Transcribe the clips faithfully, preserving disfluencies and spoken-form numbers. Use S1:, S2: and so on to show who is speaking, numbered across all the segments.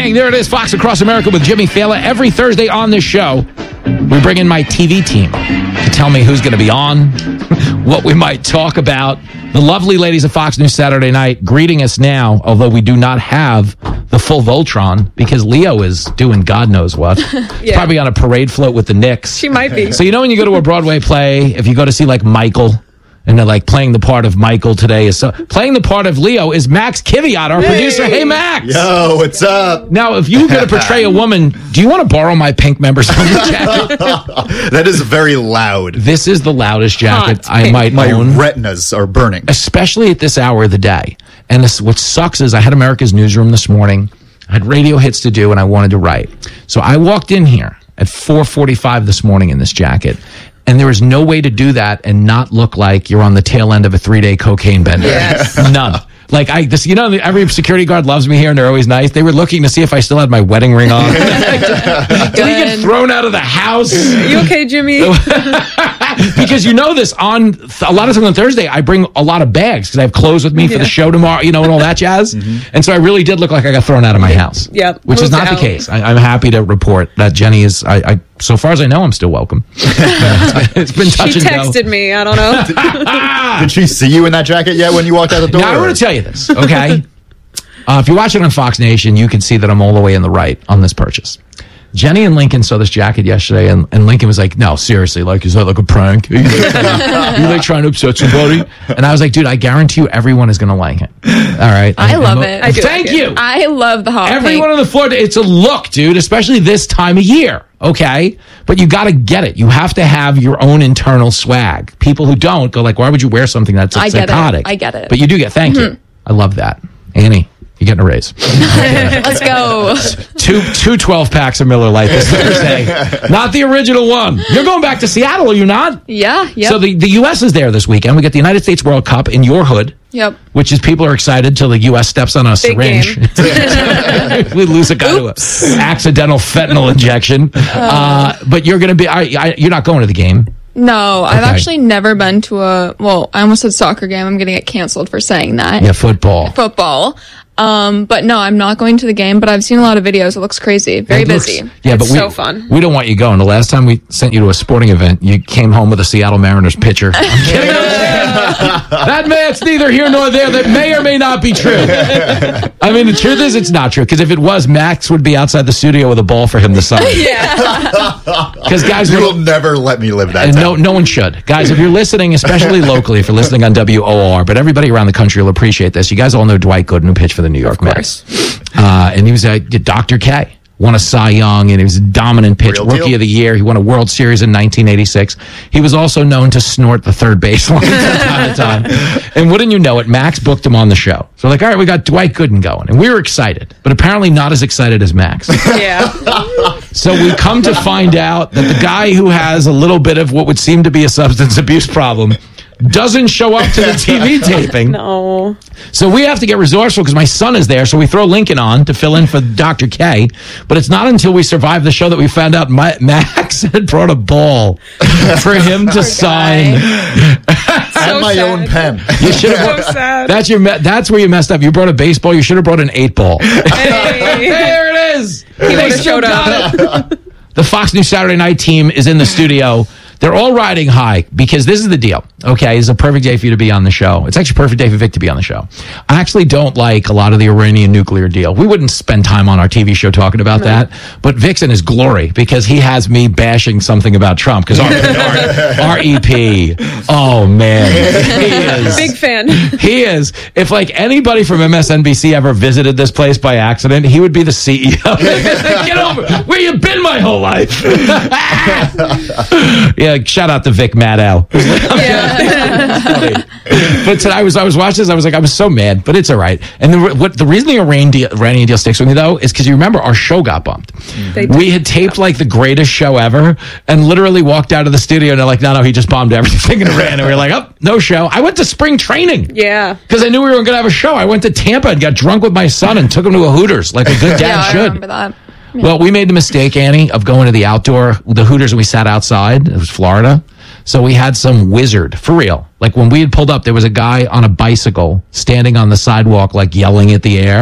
S1: Bang! There it is, Fox Across America with Jimmy Fallon. Every Thursday on this show, we bring in my T V team to tell me who's going to be on, what we might talk about. The lovely ladies of Fox News Saturday Night greeting us now, although we do not have the full Voltron because Leo is doing God knows what.
S2: Yeah.
S1: Probably on a parade float with the Knicks.
S2: She might be.
S1: So you know when you go to a Broadway play, if you go to see like Michael, and they're like playing the part of Michael today is so playing the part of Leo is Max Kiviat, our
S2: hey.
S1: producer. Hey, Max.
S3: Yo, what's up?
S1: Now, if you were going to portray a woman, do you want to borrow my pink members only jacket?
S3: That is very loud.
S1: This is the loudest jacket
S2: Hot
S1: I
S2: pink.
S1: might
S3: My
S1: own,
S3: retinas are burning.
S1: especially at this hour of the day. And this, what sucks is I had America's Newsroom this morning. I had radio hits to do, and I wanted to write. So I walked in here at four forty-five this morning in this jacket. And there is no way to do that and not look like you're on the tail end of a three-day cocaine bender.
S2: Yes.
S1: None. Like, I, this, you know, every security guard loves me here, and they're always nice. They were looking to see if I still had my wedding ring on. Did he get thrown out of the house?
S2: You okay, Jimmy?
S1: Because you know this, on a lot of times on Thursday, I bring a lot of bags because I have clothes with me for
S2: Yeah.
S1: the show tomorrow, you know, and all that jazz. Mm-hmm. And so I really did look like I got thrown out of my house.
S2: Yep.
S1: Which is
S2: Moved
S1: not
S2: out.
S1: the case. I, I'm happy to report that Jenny is, I, I, so far as I know, I'm still welcome. It's been touch
S2: She
S1: and go.
S2: texted me. I don't know.
S3: Did she see you in that jacket yet when you walked out the door?
S1: Now, I want to tell you this, okay? uh, if you watch it on Fox Nation, you can see that I'm all the way in the right on this purchase. Jenny and Lincoln saw this jacket yesterday, and, and Lincoln was like, no, seriously, like, is that like a prank? Are you like, trying, you like trying to upset somebody? And I was like, dude, I guarantee you everyone is going to like it. All right?
S4: I
S1: And-
S4: love
S1: and-
S4: it.
S2: I do
S1: Thank
S2: like it.
S1: you.
S4: I love the hot
S1: Everyone
S4: pink.
S1: on the floor, it's a look, dude, especially this time of year, okay? But you got to get it. You have to have your own internal swag. People who don't go like, why would you wear something that's
S4: I get it.
S1: psychotic?
S4: I get it.
S1: But you do get, thank you. I love that. Annie, you're getting a raise.
S4: Let's go.
S1: two two twelve packs of Miller Lite this Thursday. Not the original one. You're going back to Seattle, are you not?
S4: Yeah, yep.
S1: So the, the U S is there this weekend. We get the United States World Cup in your hood.
S4: Yep.
S1: Which is people are excited till the U S steps on a
S2: Big
S1: syringe. we lose a guy to an accidental fentanyl injection. Uh, but you're going to be, I, I, you're not going to the game.
S4: No, I've
S1: Okay.
S4: actually never been to a, well, I almost said soccer game. I'm going to get canceled for saying that.
S1: Yeah, football.
S4: Football. Um, but no, I'm not going to the game, but I've seen a lot of videos. It looks crazy. Very
S1: It looks-
S4: busy.
S1: yeah,
S2: It's
S1: but we,
S2: so fun.
S1: we don't want you going. The last time we sent you to a sporting event, you came home with a Seattle Mariners pitcher. I'm kidding. That that's neither here nor there. That may or may not be true. I mean, the truth is, it's not true. Because if it was, Max would be outside the studio with a ball for him to sign.
S2: Yeah.
S1: Because guys,
S3: You
S1: we-
S3: will never let me live that
S1: and
S3: down.
S1: no, no one should. Guys, if you're listening, especially locally, if you're listening on W O R, but everybody around the country will appreciate this. You guys all know Dwight Gooden, who pitched for the New York Mets. Uh, and he was uh, Doctor K. Won a Cy Young, and he was a dominant pitch,
S3: Real
S1: rookie
S3: deal.
S1: of the year. He won a World Series in nineteen eighty-six. He was also known to snort the third baseline from time to time. And wouldn't you know it, Max booked him on the show. So like, all right, we got Dwight Gooden going. And we were excited, but apparently not as excited as Max.
S2: Yeah.
S1: So we come to find out that the guy who has a little bit of what would seem to be a substance abuse problem doesn't show up to the T V taping.
S2: No.
S1: So we have to get resourceful because my son is there. So we throw Lincoln on to fill in for Doctor K. But it's not until we survive the show that we found out my, Max had brought a ball for him to sign.
S3: I
S2: So
S3: have my
S2: sad.
S3: own pen.
S1: You should
S2: So
S1: have.
S2: sad.
S1: That's your. Me- that's where you messed up. You brought a baseball. You should have brought an eight ball.
S2: Hey.
S1: There it is.
S2: He would
S1: They
S2: have
S1: still
S2: showed up.
S1: got it. The Fox News Saturday Night team is in the studio. They're all riding high because this is the deal. Okay, it's a perfect day for you to be on the show. It's actually a perfect day for Vic to be on the show. I actually don't like a lot of the Iranian nuclear deal. We wouldn't spend time on our T V show talking about that. But Vic's in his glory because he has me bashing something about Trump because our, our, our E P, oh man, he is.
S2: Big fan.
S1: He is. If like anybody from M S N B C ever visited this place by accident, he would be the C E O. Get over. Where you been my whole life? Yeah, shout out to Vic Maddow. But today I was I was watching this. I was like, I was so mad, but it's all right. And the what the reason the Iranian deal, Iranian deal sticks with me though is because you remember our show got bumped.
S2: They
S1: We had taped like the greatest show ever, and literally walked out of the studio and they're like, no, no, he just bombed everything in Iran. And we were like, oh, no show. I went to spring training.
S2: Yeah.
S1: Because I knew we were going to have a show. I went to Tampa and got drunk with my son and took him to a Hooters like a good dad
S4: Yeah, I
S1: should.
S4: remember that.
S1: Well, we made the mistake, Annie, of going to the outdoor, the Hooters, and we sat outside. It was Florida. So we had some wizard, for real. Like when we had pulled up, there was a guy on a bicycle standing on the sidewalk, like yelling at the air.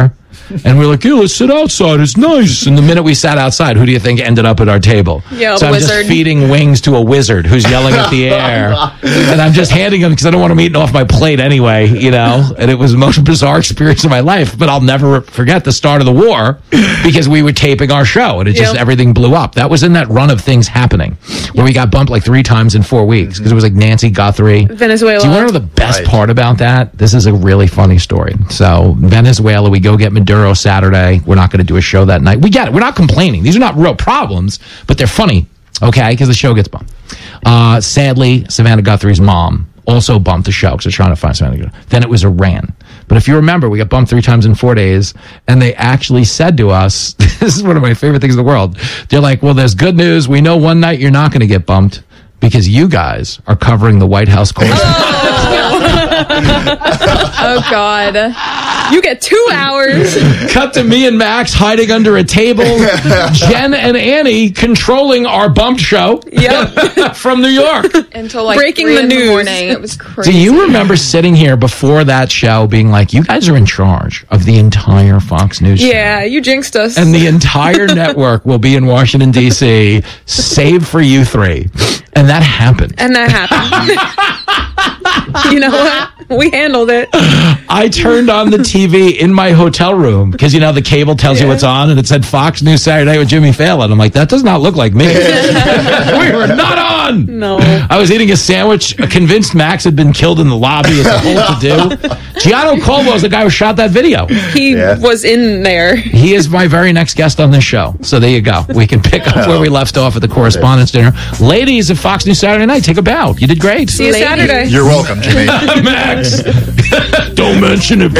S1: And we're like, yeah, let's sit outside. It's nice. And the minute we sat outside, who do you think ended up at our table?
S2: Yeah,
S1: so I'm
S2: wizard.
S1: just feeding wings to a wizard who's yelling at the air. And I'm just handing him because I don't want him eating off my plate anyway, you know. And it was the most bizarre experience of my life. But I'll never forget the start of the war because we were taping our show and it just
S2: Yep.
S1: everything blew up. That was in that run of things happening where we got bumped like three times in four weeks because it was like Nancy Guthrie.
S2: Venezuela.
S1: Do you want to know the best
S3: Right.
S1: part about that? This is a really funny story. So Venezuela, we go get Maduro Saturday. We're not going to do a show that night. We get it. We're not complaining. These are not real problems, but they're funny, okay, because the show gets bumped. Uh, sadly, Savannah Guthrie's mom also bumped the show because they're trying to find Savannah Guthrie. Then it was Iran. But if you remember, we got bumped three times in four days, and they actually said to us, this is one of my favorite things in the world. They're like, well, there's good news. We know one night you're not going to get bumped because you guys are covering the White House correspondence.
S4: Oh God.
S2: You get two hours.
S1: Cut to me and Max hiding under a table. Jen and Annie controlling our bumped show
S2: Yep.
S1: from New York.
S4: Until like
S2: Breaking
S4: three
S2: the
S4: in
S2: news.
S4: the morning. It was crazy.
S1: Do you remember sitting here before that show being like, you guys are in charge of the entire Fox News show?
S2: Yeah, you jinxed us.
S1: And the entire network will be in Washington, D C, save for you three. And that happened.
S2: and that happened. You know what? We handled it.
S1: I turned on the T V in my hotel room because, you know, the cable tells you what's on, and it said Fox News Saturday with Jimmy Fallon. I'm like, that does not look like me. We were not on.
S2: No.
S1: I was eating a sandwich, convinced Max had been killed in the lobby. It's a whole to do. Gianno Caldwell's the guy who shot that video.
S2: He
S3: Yeah.
S2: was in there.
S1: He is my very next guest on this show. So there you go. We can pick up where we left off at the correspondence dinner. Ladies of Fox News Saturday Night, take a bow. You did great.
S2: See you
S4: Ladies.
S2: Saturday.
S3: You're welcome, Jimmy.
S1: Max. Don't mention it, bro.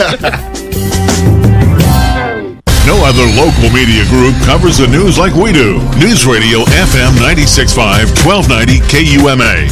S5: No other local media group covers the news like we do. News Radio F M ninety-six point five, twelve ninety K U M A.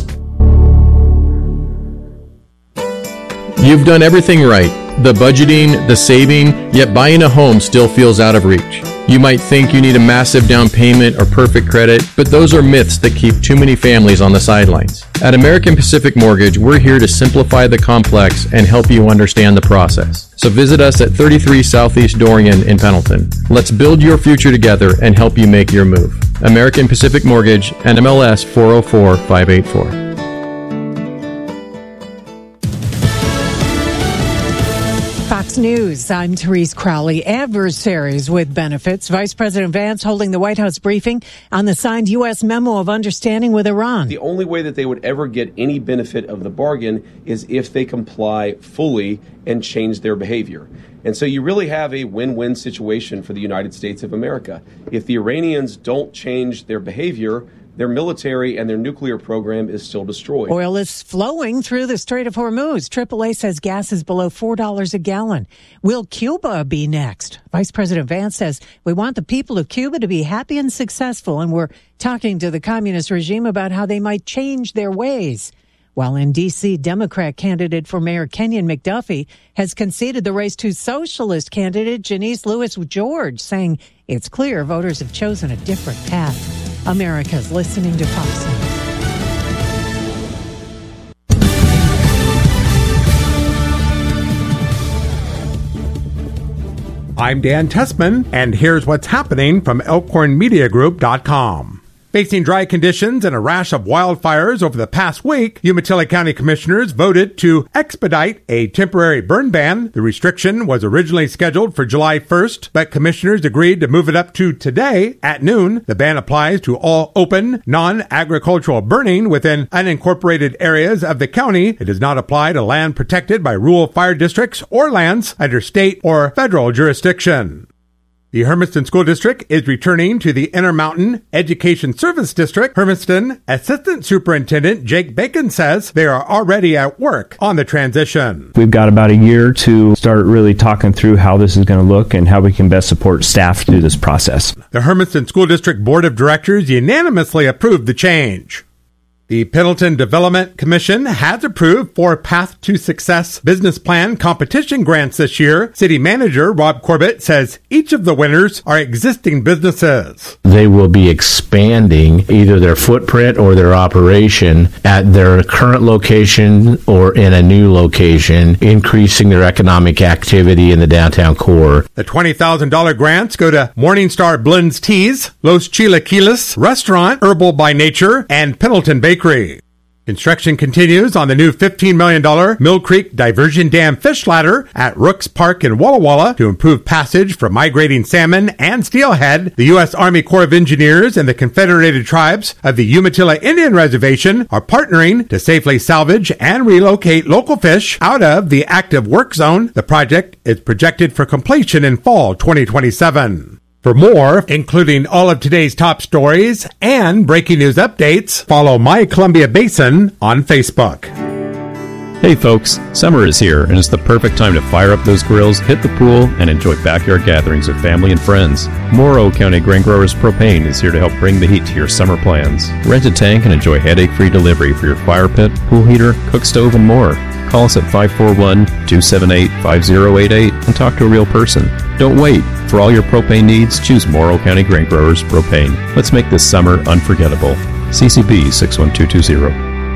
S6: You've done everything right. The budgeting, the saving, yet buying a home still feels out of reach. You might think you need a massive down payment or perfect credit, but those are myths that keep too many families on the sidelines. At American Pacific Mortgage, we're here to simplify the complex and help you understand the process. So visit us at thirty-three Southeast Dorian in Pendleton. Let's build your future together and help you make your move. American Pacific Mortgage, N M L S four oh four five eight four.
S7: Fox News, I'm Therese Crowley. Adversaries with benefits. Vice President Vance holding the White House briefing on the signed U S memo of understanding with Iran.
S8: The only way that they would ever get any benefit of the bargain is if they comply fully and change their behavior. And so you really have a win-win situation for the United States of America. If the Iranians don't change their behavior, their military and their nuclear program is still destroyed.
S7: Oil is flowing through the Strait of Hormuz. triple A says gas is below four dollars a gallon. Will Cuba be next? Vice President Vance says, we want the people of Cuba to be happy and successful, and we're talking to the communist regime about how they might change their ways. While in D C, Democrat candidate for mayor Kenyon McDuffie has conceded the race to socialist candidate Janice Lewis George, saying it's clear voters have chosen a different path. America's listening to Fox News.
S9: I'm Dan Tessman, and here's what's happening from elkhorn media group dot com. Facing dry conditions and a rash of wildfires over the past week, Umatilla County commissioners voted to expedite a temporary burn ban. The restriction was originally scheduled for July first, but commissioners agreed to move it up to today at noon. The ban applies to all open, non-agricultural burning within unincorporated areas of the county. It does not apply to land protected by rural fire districts or lands under state or federal jurisdiction. The Hermiston School District is returning to the Intermountain Education Service District. Hermiston Assistant Superintendent Jake Bacon says they are already at work on the transition.
S10: We've got about a year to start really talking through how this is going to look and how we can best support staff through this process.
S9: The Hermiston School District Board of Directors unanimously approved the change. The Pendleton Development Commission has approved four Path to Success business plan competition grants this year. City Manager Rob Corbett says each of the winners are existing businesses.
S11: They will be expanding either their footprint or their operation at their current location or in a new location, increasing their economic activity in the downtown core.
S9: The twenty thousand dollars grants go to Morningstar Blends Teas, Los Chilaquiles Restaurant, Herbal by Nature, and Pendleton Bakery. Construction continues on the new fifteen million dollars Mill Creek Diversion Dam fish ladder at Rooks Park in Walla Walla to improve passage for migrating salmon and steelhead. The U S Army Corps of Engineers and the Confederated Tribes of the Umatilla Indian Reservation are partnering to safely salvage and relocate local fish out of the active work zone. The project is projected for completion in fall twenty twenty-seven. For more, including all of today's top stories and breaking news updates, follow My Columbia Basin on Facebook.
S6: Hey folks, summer is here and it's the perfect time to fire up those grills, hit the pool, and enjoy backyard gatherings with family and friends. Morrow County Grain Growers Propane is here to help bring the heat to your summer plans. Rent a tank and enjoy headache-free delivery for your fire pit, pool heater, cook stove, and more. Call us at five four one, two seven eight, five zero eight eight and talk to a real person. Don't wait. For all your propane needs, choose Morrow County Grain Growers Propane. Let's make this summer unforgettable. C C B six one two two zero.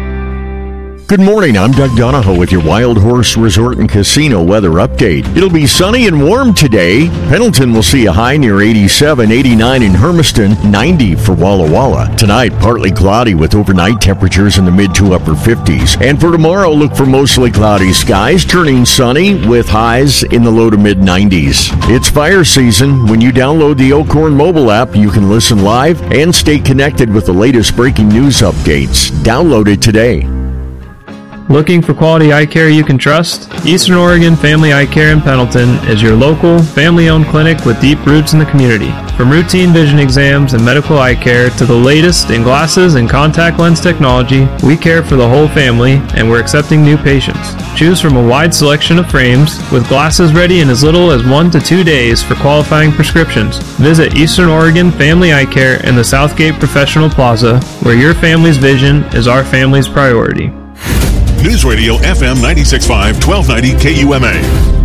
S12: Good morning, I'm Doug Donahoe with your Wild Horse Resort and Casino weather update. It'll be sunny and warm today. Pendleton will see a high near eighty-seven, eighty-nine in Hermiston, ninety for Walla Walla. Tonight, partly cloudy with overnight temperatures in the mid to upper fifties. And for tomorrow, look for mostly cloudy skies, turning sunny with highs in the low to mid nineties. It's fire season. When you download the Elkhorn mobile app, you can listen live and stay connected with the latest breaking news updates. Download it today.
S13: Looking for quality eye care you can trust? Eastern Oregon Family Eye Care in Pendleton is your local, family-owned clinic with deep roots in the community. From routine vision exams and medical eye care to the latest in glasses and contact lens technology, we care for the whole family and we're accepting new patients. Choose from a wide selection of frames with glasses ready in as little as one to two days for qualifying prescriptions. Visit Eastern Oregon Family Eye Care in the Southgate Professional Plaza, where your family's vision is our family's priority.
S5: News Radio F M ninety-six point five, twelve ninety K U M A.